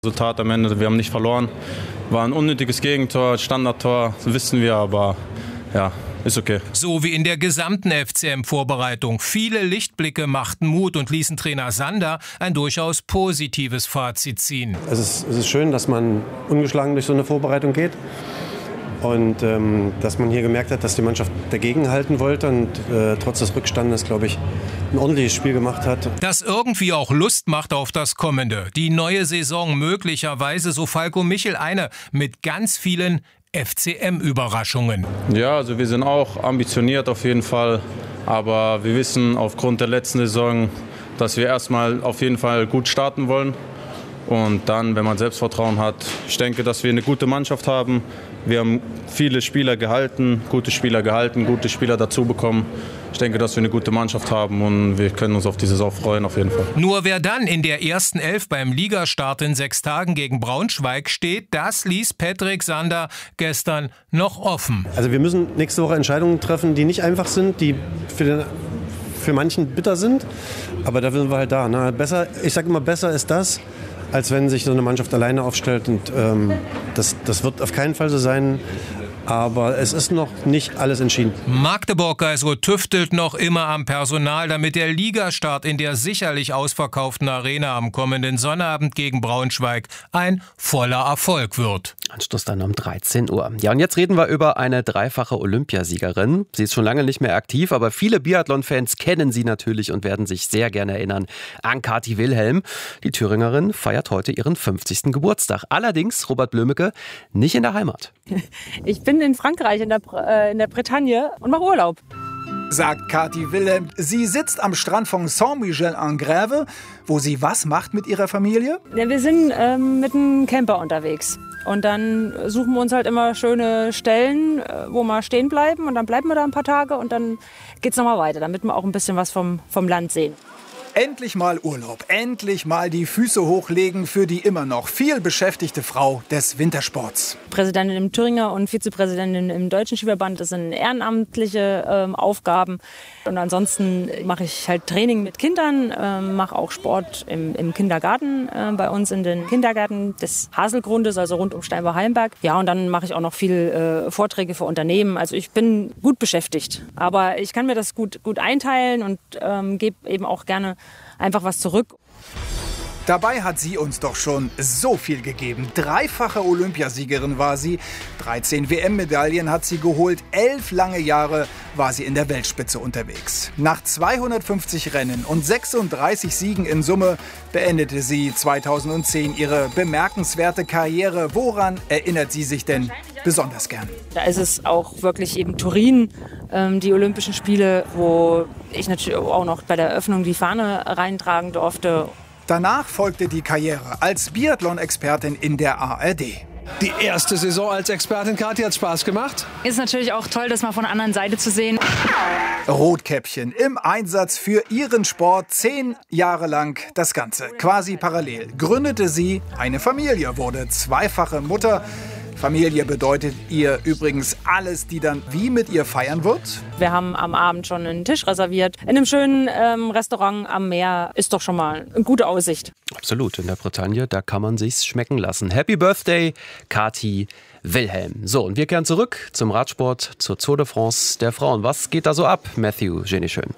Resultat am Ende, wir haben nicht verloren. War ein unnötiges Gegentor, Standardtor, wissen wir, aber ja, ist okay. So wie in der gesamten FCM-Vorbereitung. Viele Lichtblicke machten Mut und ließen Trainer Sander ein durchaus positives Fazit ziehen. Es ist schön, dass man ungeschlagen durch so eine Vorbereitung geht. Und dass man hier gemerkt hat, dass die Mannschaft dagegen halten wollte und trotz des Rückstandes, glaube ich, ein ordentliches Spiel gemacht hat. Das irgendwie auch Lust macht auf das Kommende. Die neue Saison möglicherweise, so Falco Michel, eine mit ganz vielen FCM-Überraschungen. Ja, also wir sind auch ambitioniert auf jeden Fall. Aber wir wissen aufgrund der letzten Saison, dass wir erstmal auf jeden Fall gut starten wollen. Und dann, wenn man Selbstvertrauen hat, ich denke, dass wir eine gute Mannschaft haben. Wir haben viele Spieler gehalten, gute Spieler dazu bekommen. Ich denke, dass wir eine gute Mannschaft haben und wir können uns auf die Saison freuen, auf jeden Fall. Nur wer dann in der ersten Elf beim Ligastart in 6 Tagen gegen Braunschweig steht, das ließ Patrick Sander gestern noch offen. Also wir müssen nächste Woche Entscheidungen treffen, die nicht einfach sind, die für manchen bitter sind. Aber da sind wir halt da. Ne? Ich sage immer, besser ist das, als wenn sich so eine Mannschaft alleine aufstellt. Und das wird auf keinen Fall so sein. Aber es ist noch nicht alles entschieden. Magdeburg also tüftelt noch immer am Personal, damit der Ligastart in der sicherlich ausverkauften Arena am kommenden Sonnabend gegen Braunschweig ein voller Erfolg wird. Anschluss dann um 13 Uhr. Ja, und jetzt reden wir über eine dreifache Olympiasiegerin. Sie ist schon lange nicht mehr aktiv, aber viele Biathlon-Fans kennen sie natürlich und werden sich sehr gerne erinnern an Kathi Wilhelm. Die Thüringerin feiert heute ihren 50. Geburtstag. Allerdings, Robert Blömecke, nicht in der Heimat. Ich bin in Frankreich, in der Bretagne und mache Urlaub. Sagt Kathi Wilhelm. Sie sitzt am Strand von Saint-Michel-en-Grève, wo sie was macht mit ihrer Familie? Ja, wir sind mit einem Camper unterwegs. Und dann suchen wir uns halt immer schöne Stellen, wo wir stehen bleiben. Und dann bleiben wir da ein paar Tage und dann geht's nochmal weiter, damit wir auch ein bisschen was vom Land sehen. Endlich mal Urlaub, endlich mal die Füße hochlegen für die immer noch viel beschäftigte Frau des Wintersports. Präsidentin im Thüringer und Vizepräsidentin im Deutschen Skiverband, das sind ehrenamtliche Aufgaben. Und ansonsten mache ich halt Training mit Kindern, mache auch Sport im Kindergarten bei uns in den Kindergärten des Haselgrundes, also rund um Steinbach-Hallenberg. Ja, und dann mache ich auch noch viel Vorträge für Unternehmen. Also ich bin gut beschäftigt, aber ich kann mir das gut einteilen und gebe eben auch gerne einfach was zurück. Dabei hat sie uns doch schon so viel gegeben. Dreifache Olympiasiegerin war sie, 13 WM-Medaillen hat sie geholt, 11 lange Jahre war sie in der Weltspitze unterwegs. Nach 250 Rennen und 36 Siegen in Summe beendete sie 2010 ihre bemerkenswerte Karriere. Woran erinnert sie sich denn besonders gern? Da ist es auch wirklich eben Turin, die Olympischen Spiele, wo ich natürlich auch noch bei der Eröffnung die Fahne reintragen durfte. Danach folgte die Karriere als Biathlon-Expertin in der ARD. Die erste Saison als Expertin, Kathi, hat Spaß gemacht? Ist natürlich auch toll, das mal von der anderen Seite zu sehen. Rotkäppchen im Einsatz für ihren Sport 10 Jahre lang das Ganze. Quasi parallel gründete sie eine Familie, wurde zweifache Mutter. Familie bedeutet ihr übrigens alles, die dann wie mit ihr feiern wird? Wir haben am Abend schon einen Tisch reserviert. In einem schönen Restaurant am Meer ist doch schon mal eine gute Aussicht. Absolut, in der Bretagne, da kann man sich's schmecken lassen. Happy Birthday, Kathi Wilhelm. So, und wir kehren zurück zum Radsport, zur Tour de France der Frauen. Was geht da so ab, Matthew Genischön?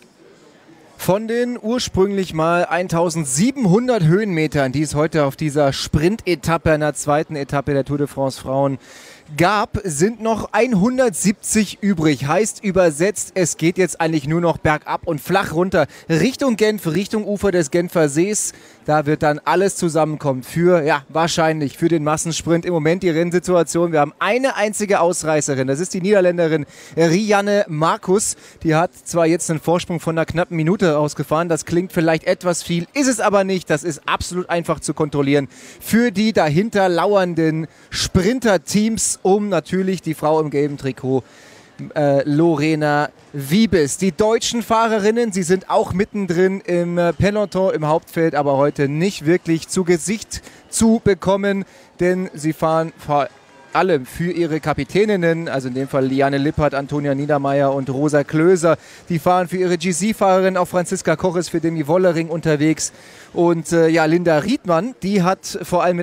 Von den ursprünglich mal 1700 Höhenmetern, die es heute auf dieser Sprint-Etappe, einer zweiten Etappe der Tour de France Frauen gab, sind noch 170 übrig. Heißt übersetzt, es geht jetzt eigentlich nur noch bergab und flach runter Richtung Genf, Richtung Ufer des Genfer Sees. Da wird dann alles zusammenkommen für, wahrscheinlich für den Massensprint. Im Moment die Rennsituation. Wir haben eine einzige Ausreißerin. Das ist die Niederländerin Rianne Marcus. Die hat zwar jetzt einen Vorsprung von einer knappen Minute ausgefahren. Das klingt vielleicht etwas viel, ist es aber nicht. Das ist absolut einfach zu kontrollieren für die dahinter lauernden Sprinterteams um natürlich die Frau im gelben Trikot, Lorena Wiebes. Die deutschen Fahrerinnen, sie sind auch mittendrin im Peloton, im Hauptfeld, aber heute nicht wirklich zu Gesicht zu bekommen, denn sie fahren alle für ihre Kapitäninnen, also in dem Fall Liane Lippert, Antonia Niedermeyer und Rosa Klöser. Die fahren für ihre GC-Fahrerin, auch Franziska Koch ist für Demi Wollering unterwegs. Und Linda Riedmann, die hat vor allem mit